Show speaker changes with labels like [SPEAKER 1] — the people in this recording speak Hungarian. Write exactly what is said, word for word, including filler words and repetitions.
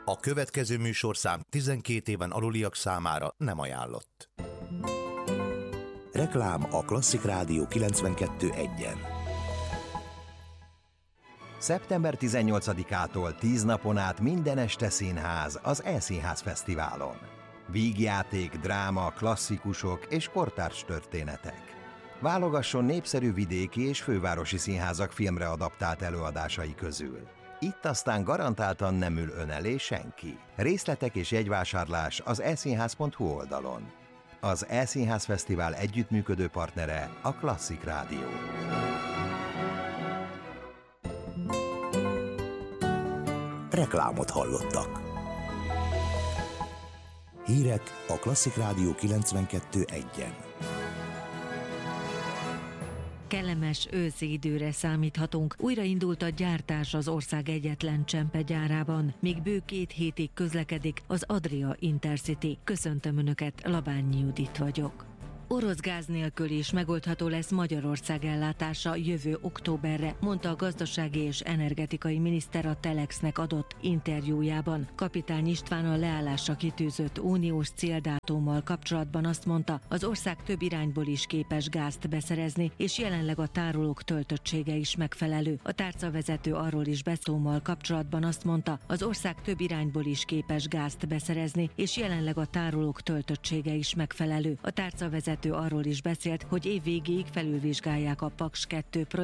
[SPEAKER 1] A következő műsorszám tizenkét éven aluliak számára nem ajánlott. Reklám a Klasszik Rádió kilencvenkettő egyen.
[SPEAKER 2] szeptember tizennyolcadikától tíz napon át minden este színház az E-Színház Fesztiválon. Vígjáték, dráma, klasszikusok és kortárs történetek. Válogasson népszerű vidéki és fővárosi színházak filmre adaptált előadásai közül. Itt aztán garantáltan nem ül ön elé senki. Részletek és jegyvásárlás az e színház pont hu oldalon. Az E-Színház Fesztivál együttműködő partnere a Klasszik Rádió.
[SPEAKER 1] Reklámot hallottak. Hírek a Klasszik Rádió kilencvenkettő egyen.
[SPEAKER 3] Kellemes őszi időre számíthatunk. Újraindult a gyártás az ország egyetlen csempegyárában. Még bő két hétig közlekedik az Adria Intercity. Köszöntöm Önöket, Labányi Judit vagyok. Orosz gáz nélkül is megoldható lesz Magyarország ellátása jövő októberre, mondta a gazdasági és energetikai miniszter a Telexnek adott interjújában. Kapitány István a leállásra kitűzött uniós céldátummal kapcsolatban azt mondta, az ország több irányból is képes gázt beszerezni, és jelenleg a tárolók töltöttsége is megfelelő. A tárcavezető arról is beszómmal kapcsolatban azt mondta, az ország több irányból is képes gázt beszerezni, és jelenleg a tárolók töltöttsége is megfelelő. A tárcavezető arról is beszélt, hogy év végéig felülvizsgálják a Paks kettő